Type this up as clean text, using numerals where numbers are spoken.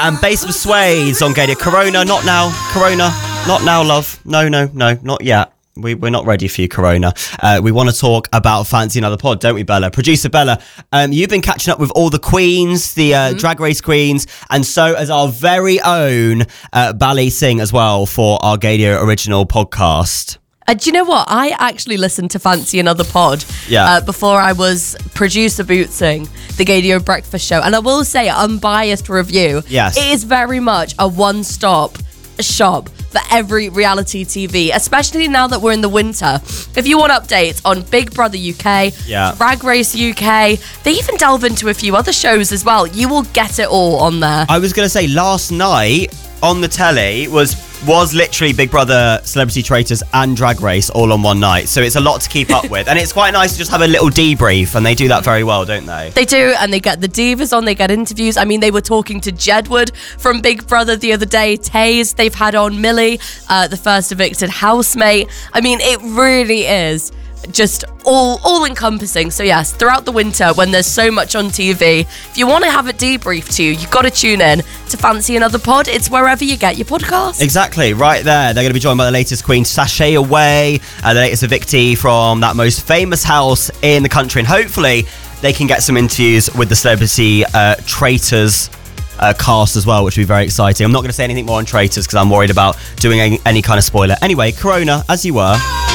and Base of Suede on Gadia. Corona, not now. Corona, not now, love. No, not yet. We're not ready for you, Corona. We want to talk about Fancy Another Pod, don't we, Bella? Producer Bella, you've been catching up with all the queens, the Drag Race queens, and so as our very own Bally Singh as well for our Gadia original podcast. Do you know what? I actually listened to Fancy Another Pod before I was producer bootsing the Gadio Breakfast Show. And I will say, unbiased review, yes, it is very much a one-stop shop for every reality TV, especially now that we're in the winter. If you want updates on Big Brother UK, Drag Race UK, they even delve into a few other shows as well. You will get it all on there. I was going to say, last night on the telly was literally Big Brother, Celebrity Traitors and Drag Race all on one night. So it's a lot to keep up with. And it's quite nice to just have a little debrief, and they do that very well, don't they? They do, and they get the divas on, they get interviews. I mean, they were talking to Jedward from Big Brother the other day, Taze, they've had on Millie, the first evicted housemate. I mean, it really is just all encompassing. So yes, throughout the winter when there's so much on TV, if you want to have a debrief too, you've got to tune in to Fancy Another Pod. It's wherever you get your podcast. Exactly, right there. They're going to be joined by the latest queen, Sashay Away, the latest evictee from that most famous house in the country, and hopefully they can get some interviews with the Celebrity Traitors cast as well, which will be very exciting. I'm not going to say anything more on Traitors because I'm worried about doing any kind of spoiler. Anyway, Corona, as you were.